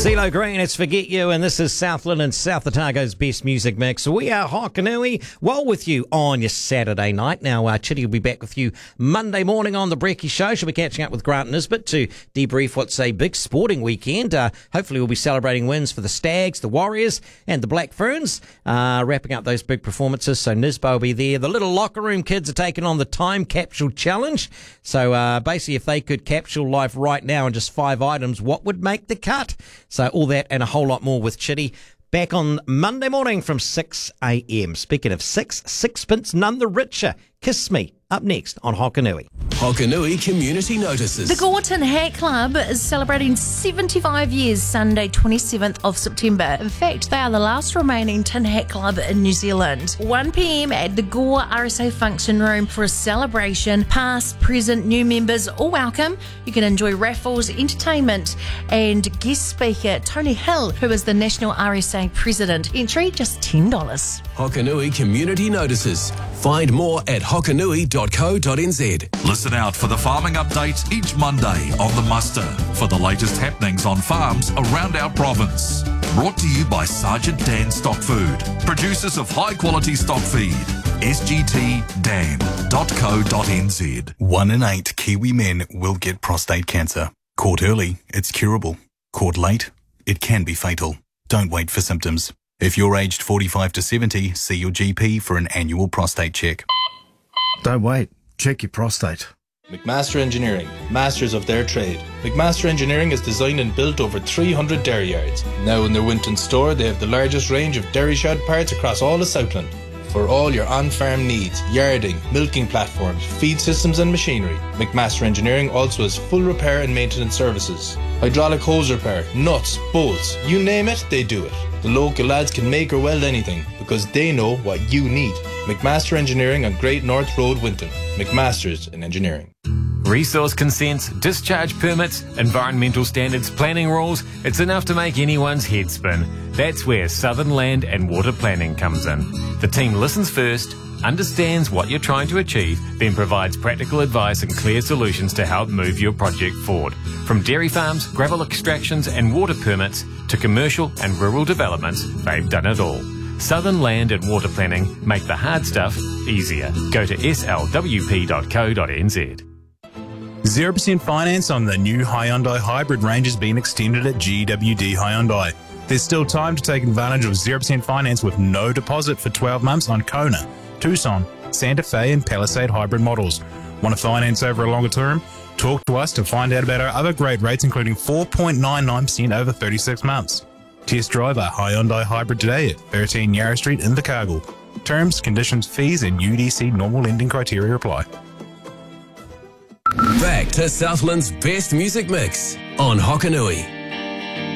CeeLo Green, it's Forget You, and this is Southland and South Otago's best music mix. We are Hokanui, well with you on your Saturday night. Now, Chitty will be back with you Monday morning on The Brekkie Show. She'll be catching up with Grant Nisbet to debrief what's a big sporting weekend. Hopefully we'll be celebrating wins for the Stags, the Warriors, and the Black Ferns, wrapping up those big performances. So Nisbo will be there. The little locker room kids are taking on the Time Capsule Challenge. So basically, if they could capsule life right now in just 5 items, what would make the cut? So all that and a whole lot more with Chitty. Back on Monday morning from 6 a.m. Speaking of sixpence none the richer. Kiss Me, up next on Hokanui. Hokanui Community Notices. The Gorton Hat Club is celebrating 75 years Sunday 27th of September. In fact, they are the last remaining tin hat club in New Zealand. 1 p.m. at the Gore RSA Function Room for a celebration. Past, present, new members all welcome. You can enjoy raffles, entertainment and guest speaker Tony Hill, who is the National RSA President. Entry just $10. Hokanui Community Notices. Find more at hokanui.co.nz. Listen out for the farming update each Monday on The Muster for the latest happenings on farms around our province. Brought to you by Sergeant Dan Stock Food, producers of high-quality stock feed. sgtdan.co.nz. 1 in 8 Kiwi men will get prostate cancer. Caught early, it's curable. Caught late, it can be fatal. Don't wait for symptoms. If you're aged 45 to 70, see your GP for an annual prostate check. Don't wait. Check your prostate. McMaster Engineering, masters of their trade. McMaster Engineering has designed and built over 300 dairy yards. Now in their Winton store, they have the largest range of dairy shed parts across all of Southland. For all your on-farm needs, yarding, milking platforms, feed systems and machinery, McMaster Engineering also has full repair and maintenance services. Hydraulic hose repair, nuts, bolts, you name it, they do it. The local lads can make or weld anything because they know what you need. McMaster Engineering on Great North Road, Winton. McMaster's in Engineering. Resource consents, discharge permits, environmental standards, planning rules, it's enough to make anyone's head spin. That's where Southern Land and Water Planning comes in. The team listens first, understands what you're trying to achieve, then provides practical advice and clear solutions to help move your project forward. From dairy farms, gravel extractions and water permits to commercial and rural developments, they've done it all. Southern Land and Water Planning make the hard stuff easier. Go to slwp.co.nz. 0% finance on the new Hyundai Hybrid range has been extended at GWD Hyundai. There's still time to take advantage of 0% finance with no deposit for 12 months on Kona, Tucson, Santa Fe and Palisade hybrid models. Want to finance over a longer term? Talk to us to find out about our other great rates, including 4.99% over 36 months. Test drive a Hyundai Hybrid today at 13 Yarra Street in Invercargill. Terms, conditions, fees and UDC normal lending criteria apply. Back to Southland's best music mix on Hokanui.